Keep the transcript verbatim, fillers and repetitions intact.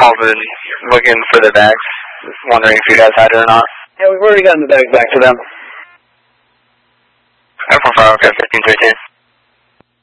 called in looking for the bags. Just wondering if you guys had it or not. Yeah, we've already gotten the bags back to them. F four five, okay, fifteen thirteen.